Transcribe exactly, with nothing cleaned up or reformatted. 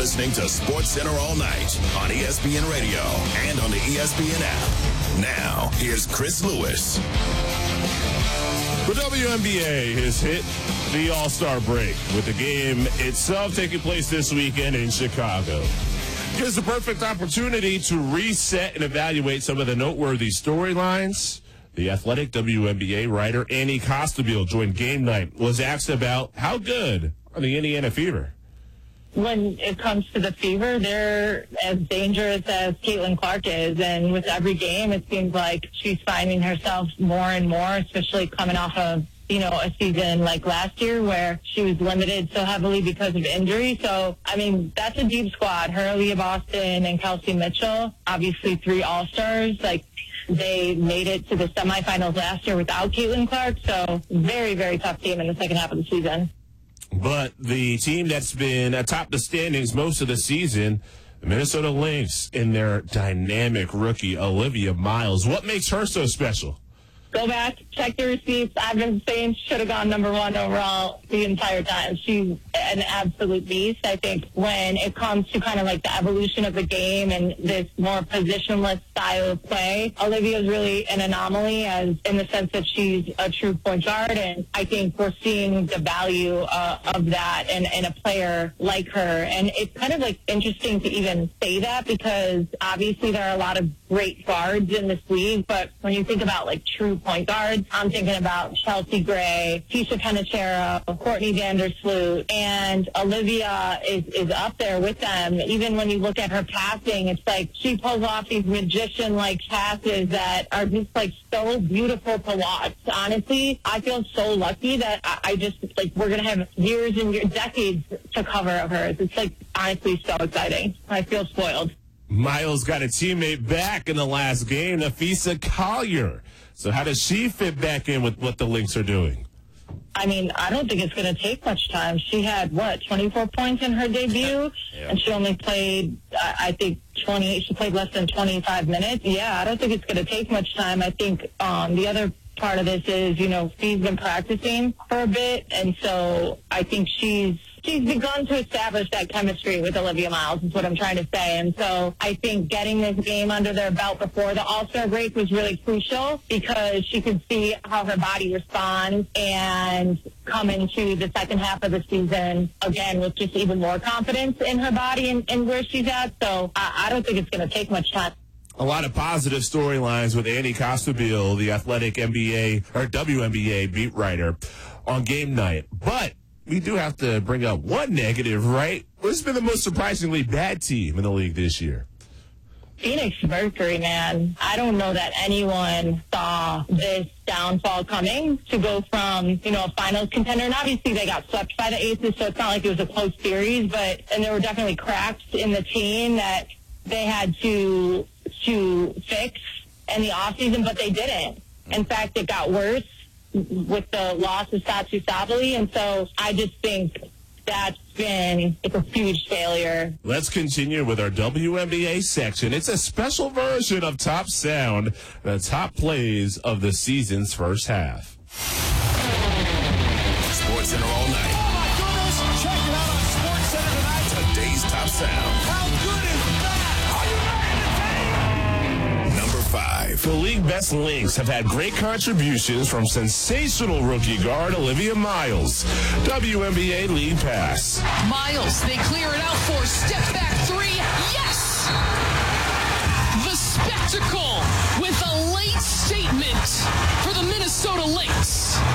listening to Sports Center all night on E S P N Radio and on the E S P N app. Now, here's Chris Lewis. The W N B A has hit the All-Star break with the game itself taking place this weekend in Chicago. Gives the perfect opportunity to reset and evaluate some of the noteworthy storylines. The Athletic W N B A writer Annie Costabile joined Game Night, was asked about how good are the Indiana Fever. When it comes to the Fever, they're as dangerous as Caitlin Clark is. And with every game, it seems like she's finding herself more and more, especially coming off of, you know, a season like last year where she was limited so heavily because of injury. So, I mean, that's a deep squad. Her, Leah Boston, and Kelsey Mitchell, obviously three All-Stars. Like, they made it to the semifinals last year without Caitlin Clark. So, very, very tough team in the second half of the season. But the team that's been atop the standings most of the season, the Minnesota Lynx, in their dynamic rookie, Olivia Miles. What makes her so special? Go back, check your receipts. I've been saying she should have gone number one overall the entire time. She's an absolute beast. I think when it comes to kind of like the evolution of the game and this more positionless style of play, Olivia is really an anomaly as in the sense that she's a true point guard. And I think we're seeing the value uh, of that in, in a player like her. And it's kind of like interesting to even say that because obviously there are a lot of great guards in this league. But when you think about like true point guards, I'm thinking about Chelsea Gray, Tisha Penicheiro, Courtney Vandersloot, and Olivia is, is up there with them. Even when you look at her passing, it's like she pulls off these magician-like passes that are just like so beautiful to watch. Honestly, I feel so lucky that I, I just, like, we're going to have years and years, decades to cover of hers. It's like, honestly, so exciting. I feel spoiled. Miles got a teammate back in the last game, Nafisa Collier. So how does she fit back in with what the Lynx are doing? I mean, I don't think it's going to take much time. She had, what, twenty-four points in her debut? Yeah. And she only played, I think, twenty-eight. She played less than twenty-five minutes. Yeah, I don't think it's going to take much time. I think um, the other part of this is, you know, she's been practicing for a bit. And so I think she's She's begun to establish that chemistry with Olivia Miles is what I'm trying to say. And so I think getting this game under their belt before the All-Star break was really crucial because she could see how her body responds and come into the second half of the season, again, with just even more confidence in her body and, and where she's at. So I, I don't think it's going to take much time. A lot of positive storylines with Annie Costabile, the Athletic N B A or W N B A beat writer on Game Night. But we do have to bring up one negative, right? What's been the most surprisingly bad team in the league this year? Phoenix Mercury, man. I don't know that anyone saw this downfall coming to go from, you know, a finals contender. And obviously they got swept by the Aces, so it's not like it was a close series. But, and there were definitely cracks in the team that they had to, to fix in the offseason, but they didn't. In fact, it got worse with the loss of Satou Sabally, and so I just think that's been it's a huge failure. Let's continue with our W N B A section. It's a special version of Top Sound, the top plays of the season's first half. Sports Center all night. Oh my goodness! Check it out on Sports Center tonight. Today's Top Sound. How good is that? Are you ready to take? Number five. The league best Lynx have had great contributions from sensational rookie guard Olivia Miles. W N B A lead pass. Miles, they clear it out for step back three. Yes! The spectacle with a late